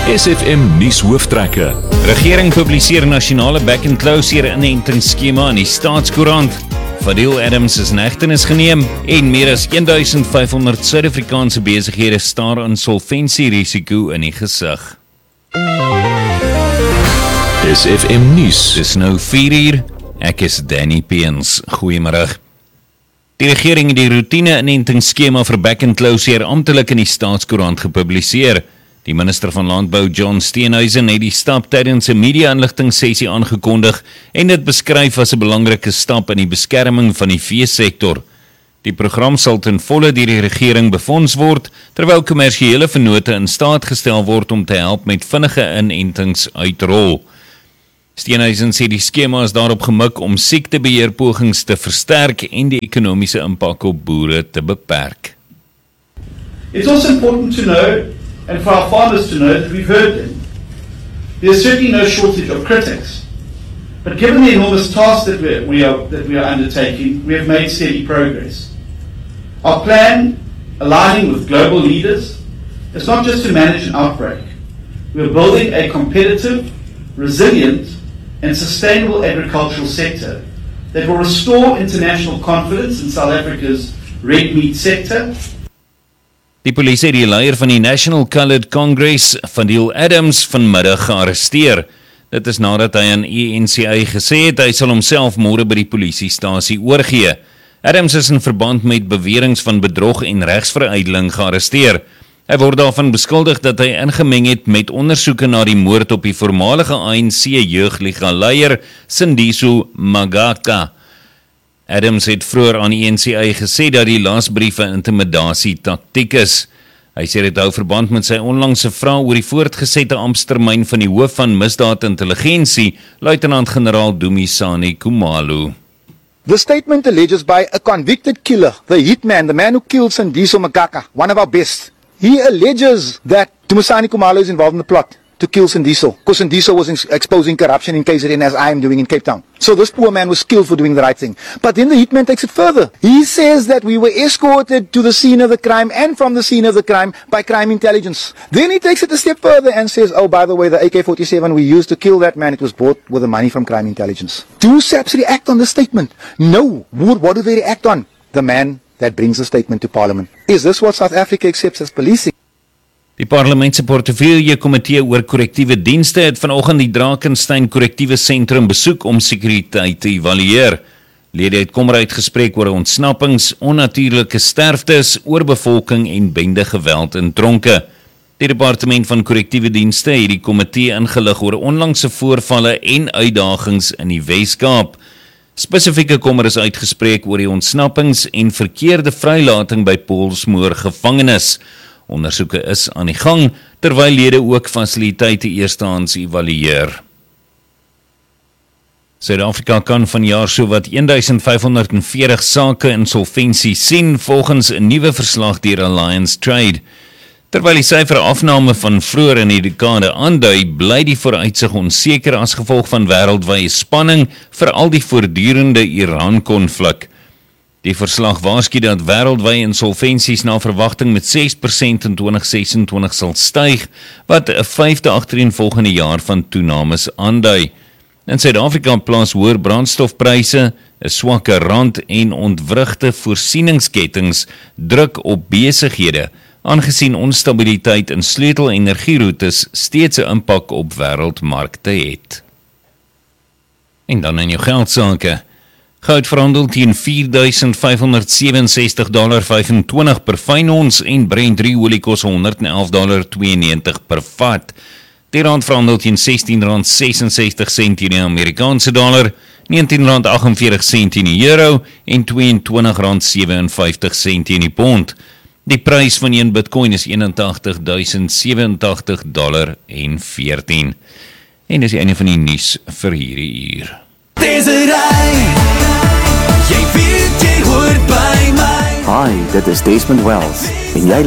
SFM nuus hooftrekke. Regering publiseer nasionale back-and-closure inentingsskema in die Staatskoerant. Fadil Adams is in hegtenis geneem en meer as 1500 Suid-Afrikaanse besighede staar insolvensierisiko in die gesig. SFM nuus. Dis nou 4:00. Ek is Danny Peens. Goeiemôre. Die regering het die roetine-inentingsskema vir back-and-closure amptelik in die Staatskoerant gepubliseer. Die minister van Landbou, John Steenhuisen, het die stap tydens 'n media-inligtingssessie aangekondig en dit beskryf as 'n belangrike stap in die beskerming van die veesektor. Die program sal ten volle deur die regering befonds word, terwyl kommersiële vennote in staat gestel word om te help met vinnige inentings uitrol. Steenhuisen sê die skema is daarop gemik om siektebeheerpogings te versterk en die ekonomiese impak op boere te beperk. It's also important to know, and for our farmers to know, that we've heard them. There's certainly no shortage of critics, but given the enormous task that we are undertaking, we have made steady progress. Our plan, aligning with global leaders, is not just to manage an outbreak. We are building a competitive, resilient, and sustainable agricultural sector that will restore international confidence in South Africa's red meat sector. Die polisie het die leier van die National Coloured Congress, Fadil Adams, vanmiddag gearresteer. Dit is nadat hy aan ENCA gesê het hy sal homself môre by die polisiestasie oorgee. Adams is in verband met beweringe van bedrog en regsveruideling gearresteer. Hy word daarvan beskuldig dat hy ingemeng het met ondersoeke na die moord op die voormalige ANC jeugliga-leier Sindiso Magaka. Adams het vroeër aan die ENCA gesê dat die laasbrief 'n intimidasie taktiek is. Hy sê dit hou verband met sy onlangse vraag oor die voortgesette amptetermyn van die hoof van misdaadintelligensie, luitenant-generaal Dumisani Khumalo. The statement alleges by a convicted killer, the hitman, the man who killed Sindiso Magaka, one of our best. He alleges that Dumisani Khumalo is involved in the plot to kill Sindiso, because Sindiso was exposing corruption in KZN as I am doing in Cape Town. So this poor man was killed for doing the right thing. But then the hitman takes it further. He says that we were escorted to the scene of the crime and from the scene of the crime by crime intelligence. Then he takes it a step further and says, oh, by the way, the AK-47 we used to kill that man, it was bought with the money from crime intelligence. Do SAPS react on this statement? No. What do they react on? The man that brings the statement to Parliament. Is this what South Africa accepts as policing? Die parlementse portefeulje komitee oor korrektiewe dienste het vanoggend die Drakensberg korrektiewe sentrum besoek om sekuriteit te evalueer. Lede het kommer uitgespreek oor ontsnappings, onnatuurlike sterftes, oorbevolking en bende geweld in tronke. Die departement van korrektiewe dienste het die komitee ingelig oor onlangse voorvalle en uitdagings in die Wes-Kaap. Spesifieke kommer is uitgespreek oor die ontsnappings en verkeerde vrylating by Pollsmoor gevangenis. Ondersoeke is aan die gang, terwyl lede ook fasiliteite eerstehands evalueer. Suid-Afrika kan vanjaar sowat 1540 sake insolventie sien, volgens 'n nuwe verslag deur Alliance Trade. Terwyl die syfer afname van vroeër in die dekade aandui, bly die vooruitsig onseker as gevolg van wêreldwye spanning, veral die voortdurende Iran-konflik. Die verslag waarsku dat wêreldwye insolventies na verwagting met 6% in 2026 sal styg, wat 'n 5de agtereenvolgende jaar van toenames aandui. In Suid-Afrika plaas hoër brandstofpryse, 'n swakker rand en ontwrigte voorsieningskettings druk op besighede, aangesien onstabiliteit in sleutelenergieroutes steeds 'n impak op wêreldmarkte het. En dan in jou geldsaake. Goud verhandel teen $4,567.25 per fyn ons en Brent olie kos $111.92 per vat. Die rand verhandel teen R16.66 teen die Amerikaanse dollar, R19.48 teen die euro en R22.57 teen die pond. Die prys van 1 Bitcoin is $81,087.14. En dis die einde van die nuus vir hierdie uur. Hi, dit is Desmond Wells en jy